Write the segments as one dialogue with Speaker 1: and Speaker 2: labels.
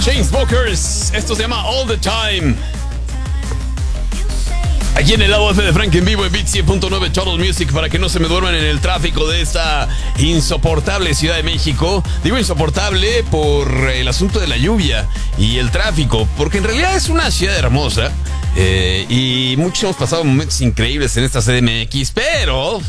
Speaker 1: Chainsmokers, esto se llama All the Time. Aquí en el lado F de Frank en vivo en Beat 100.9 Total Music, para que no se me duerman en el tráfico de esta insoportable Ciudad de México. Digo insoportable por el asunto de la lluvia y el tráfico, porque en realidad es una ciudad hermosa. Y muchos hemos pasado momentos increíbles en esta CDMX, pero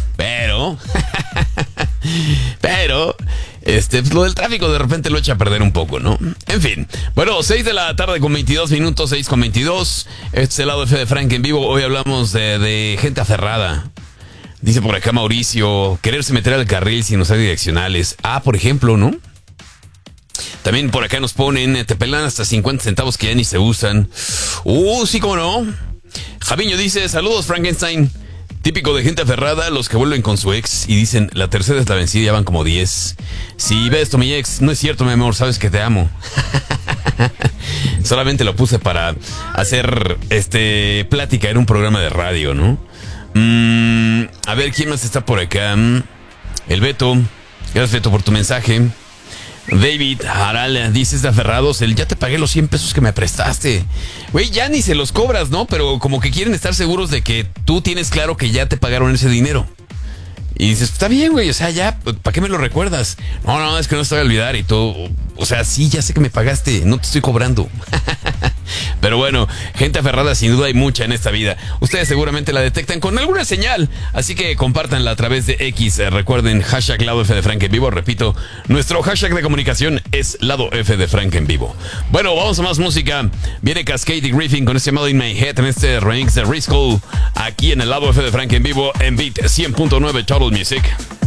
Speaker 1: pues lo del tráfico de repente lo echa a perder un poco, ¿no? En fin, bueno, 6 de la tarde con 22 minutos, 6 con 22. Este es el lado F de Frank en vivo. Hoy hablamos de gente aferrada. Dice por acá Mauricio, quererse meter al carril sin usar direccionales. Por ejemplo, ¿no? También por acá nos ponen, te pelan hasta 50 centavos que ya ni se usan. Sí, cómo no. Javiño dice, saludos Frankenstein. Típico de gente aferrada, los que vuelven con su ex y dicen, la tercera es la vencida, ya van como 10. Si ves esto, mi ex, no es cierto, mi amor, sabes que te amo. Solamente lo puse para hacer plática en un programa de radio, ¿no? A ver, ¿quién más está por acá? El Beto. Gracias, Beto, por tu mensaje. David Haral dice, de aferrados, ya te pagué los 100 pesos que me prestaste. Güey, ya ni se los cobras, ¿no? Pero como que quieren estar seguros de que tú tienes claro que ya te pagaron ese dinero. Y dices, está bien, güey, o sea, ya, ¿para qué me lo recuerdas? No, es que no se te voy a olvidar y todo. O sea, sí, ya sé que me pagaste, no te estoy cobrando. Pero bueno, gente aferrada sin duda hay mucha en esta vida. Ustedes seguramente la detectan con alguna señal, así que compártanla a través de X. Recuerden, hashtag Lado F de Frank en vivo. Repito, nuestro hashtag de comunicación es Lado F de Frank en vivo. Bueno, vamos a más música. Viene Cascade y Griffin con este llamado In My Head en este remix de Risco, aquí en el Lado F de Frank en vivo en Beat 100.9 Total Music.